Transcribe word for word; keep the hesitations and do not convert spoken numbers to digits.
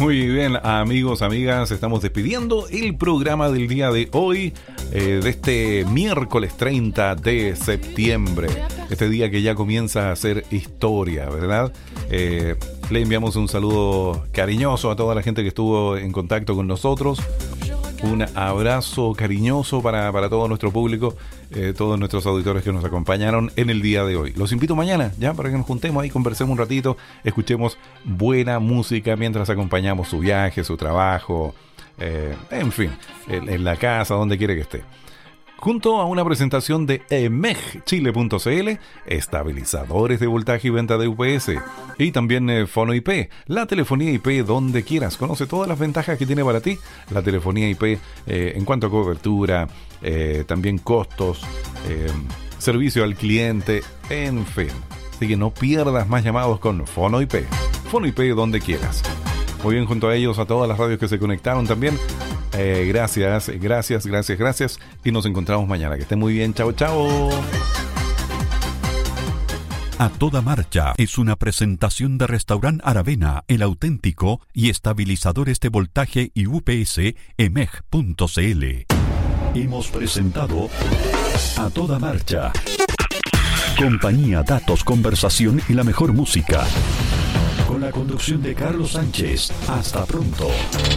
Muy bien, amigos, amigas, estamos despidiendo el programa del día de hoy, eh, de este miércoles treinta de septiembre, este día que ya comienza a hacer historia, ¿verdad? Eh, le enviamos un saludo cariñoso a toda la gente que estuvo en contacto con nosotros. Un abrazo cariñoso para, para todo nuestro público, eh, todos nuestros auditores que nos acompañaron en el día de hoy. Los invito mañana, ya, para que nos juntemos ahí, conversemos un ratito, escuchemos buena música mientras acompañamos su viaje, su trabajo, eh, en fin, en, en la casa, donde quiera que esté. Junto a una presentación de E M E G Chile punto C L, estabilizadores de voltaje y venta de U P S. Y también eh, Fono I P, la telefonía I P donde quieras. Conoce todas las ventajas que tiene para ti la telefonía I P eh, en cuanto a cobertura, eh, también costos, eh, servicio al cliente, en fin. Así que no pierdas más llamados con Fono I P. Fono I P donde quieras. Muy bien, junto a ellos, a todas las radios que se conectaron también. Eh, gracias, gracias, gracias, gracias. Y nos encontramos mañana. Que estén muy bien. Chao, chao. A Toda Marcha es una presentación de Restaurant Aravena, El Auténtico y estabilizadores de voltaje y U P S E M E G punto C L. Hemos presentado A Toda Marcha. Compañía, datos, conversación y la mejor música. Con la conducción de Carlos Sánchez. Hasta pronto.